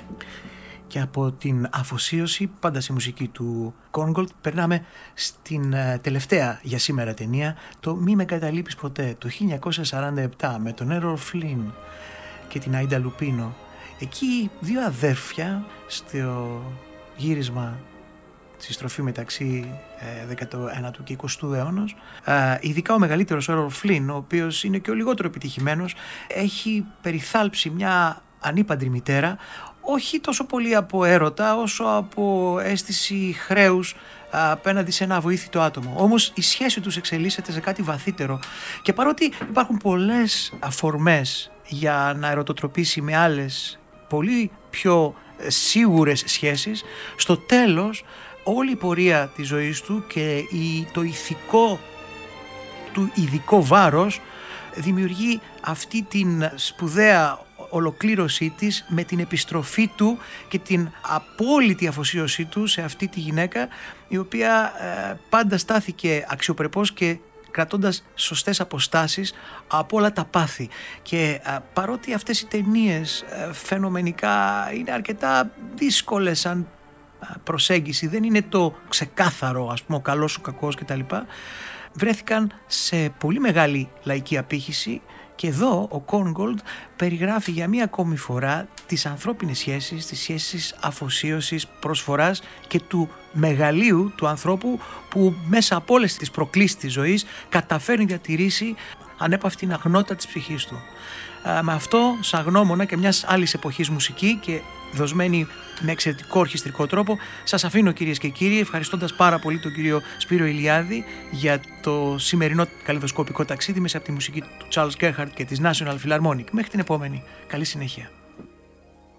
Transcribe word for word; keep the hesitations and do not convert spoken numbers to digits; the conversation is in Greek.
Και από την αφοσίωση πάντα στη μουσική του Korngold περνάμε στην uh, τελευταία για σήμερα ταινία, το «Μη με καταλείπεις ποτέ», το χίλια εννιακόσια σαράντα επτά, με τον Errol Flynn και την Άιντα Λουπίνο. Εκεί δύο αδέρφια στο γύρισμα στη στροφή μεταξύ ε, δέκατου ένατου και εικοστού αιώνος. Ε, ειδικά ο μεγαλύτερος, ο Errol Flynn, ο οποίος είναι και ο λιγότερο επιτυχημένος, έχει περιθάλψει μια ανήπαντρη μητέρα, όχι τόσο πολύ από έρωτα όσο από αίσθηση χρέους απέναντι σε ένα αβοήθητο άτομο. Όμως η σχέση τους εξελίσσεται σε κάτι βαθύτερο, και παρότι υπάρχουν πολλές αφορμές για να ερωτοτροπήσει με άλλες πολύ πιο σίγουρες σχέσεις, στο τέλος όλη η πορεία της ζωής του και το ηθικό του ειδικό βάρος δημιουργεί αυτή την σπουδαία ολοκλήρωσή της με την επιστροφή του και την απόλυτη αφοσίωσή του σε αυτή τη γυναίκα, η οποία ε, πάντα στάθηκε αξιοπρεπώς και κρατώντας σωστές αποστάσεις από όλα τα πάθη. Και ε, παρότι αυτές οι ταινίες ε, φαινομενικά είναι αρκετά δύσκολες σαν προσέγγιση, δεν είναι το ξεκάθαρο, ας πούμε, ο καλός, ο κακός κτλ., βρέθηκαν σε πολύ μεγάλη λαϊκή απήχηση. Και εδώ ο Korngold περιγράφει για μία ακόμη φορά τις ανθρώπινες σχέσεις, τις σχέσεις αφοσίωσης, προσφοράς και του μεγαλείου του ανθρώπου, που μέσα από όλες τις προκλήσεις της ζωής καταφέρνει να διατηρήσει ανέπαυτη αγνότητα της ψυχής του. Α, με αυτό, σαν γνώμονα και μιας άλλης εποχής μουσική και δοσμένη με εξαιρετικό ορχιστρικό τρόπο, σας αφήνω, κυρίες και κύριοι, ευχαριστώντας πάρα πολύ τον κύριο Σπύρο Ηλιάδη για το σημερινό καλλιδοσκοπικό ταξίδι μέσα από τη μουσική του Charles Gerhardt και της National Philharmonic. Μέχρι την επόμενη. Καλή συνέχεια.